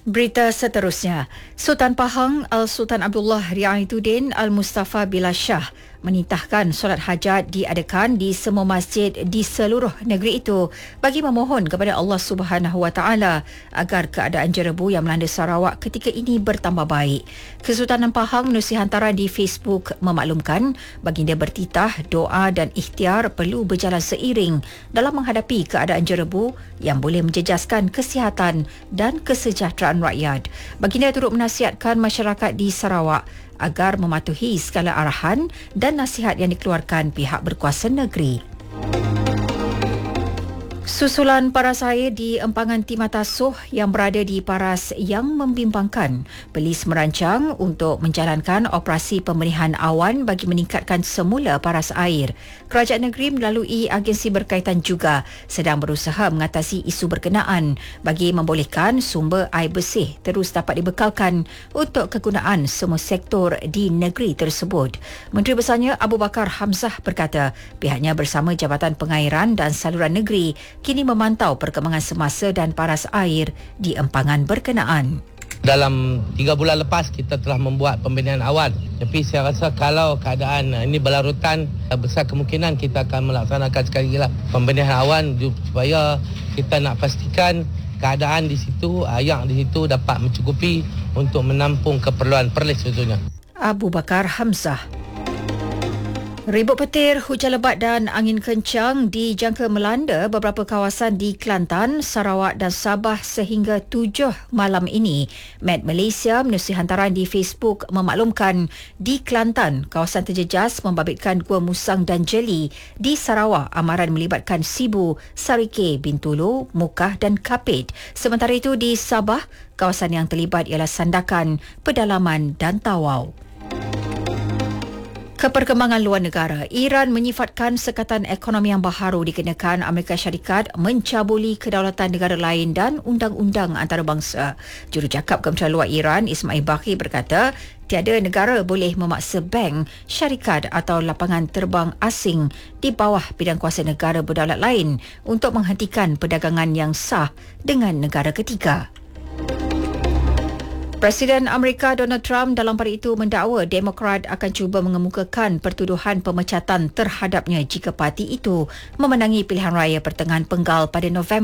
Berita seterusnya, Sultan Pahang Al-Sultan Abdullah Riayatuddin Al-Mustafa Billah Shah menitahkan solat hajat diadakan di semua masjid di seluruh negeri itu bagi memohon kepada Allah Subhanahu Wa Taala agar keadaan jerebu yang melanda Sarawak ketika ini bertambah baik. Kesultanan Pahang menerusi hantaran di Facebook memaklumkan baginda bertitah doa dan ikhtiar perlu berjalan seiring dalam menghadapi keadaan jerebu yang boleh menjejaskan kesihatan dan kesejahteraan rakyat. Baginda turut menasihatkan masyarakat di Sarawak agar mematuhi segala arahan dan nasihat yang dikeluarkan pihak berkuasa negeri. Susulan paras air di empangan Timatasuh yang berada di paras yang membimbangkan. Polis merancang untuk menjalankan operasi pembenihan awan bagi meningkatkan semula paras air. Kerajaan negeri melalui agensi berkaitan juga sedang berusaha mengatasi isu berkenaan bagi membolehkan sumber air bersih terus dapat dibekalkan untuk kegunaan semua sektor di negeri tersebut. Menteri Besarnya Abu Bakar Hamzah berkata pihaknya bersama Jabatan Pengairan dan Saluran Negeri kini memantau perkembangan semasa dan paras air di empangan berkenaan. Dalam 3 bulan lepas kita telah membuat pembenihan awan. Tapi saya rasa kalau keadaan ini berlarutan, besar kemungkinan kita akan melaksanakan sekali lagi pembenihan awan supaya kita nak pastikan keadaan di situ, air di situ dapat mencukupi untuk menampung keperluan Perlis sebetulnya. Abu Bakar Hamzah. Ribut petir, hujan lebat dan angin kencang dijangka melanda beberapa kawasan di Kelantan, Sarawak dan Sabah sehingga 7 malam ini. Met Malaysia menerusi hantaran di Facebook memaklumkan di Kelantan, kawasan terjejas membabitkan Gua Musang dan Jeli. Di Sarawak, amaran melibatkan Sibu, Sarike, Bintulu, Mukah dan Kapit. Sementara itu di Sabah, kawasan yang terlibat ialah Sandakan, Pedalaman dan Tawau. Keperkembangan luar negara, Iran menyifatkan sekatan ekonomi yang baharu dikenakan Amerika Syarikat mencabuli kedaulatan negara lain dan undang-undang antarabangsa. Jurucakap Kementerian Luar Iran, Ismail Baqi berkata, tiada negara boleh memaksa bank, syarikat atau lapangan terbang asing di bawah bidang kuasa negara berdaulat lain untuk menghentikan perdagangan yang sah dengan negara ketiga. Presiden Amerika Donald Trump dalam pada itu mendakwa Demokrat akan cuba mengemukakan pertuduhan pemecatan terhadapnya jika parti itu memenangi pilihan raya pertengahan penggal pada November.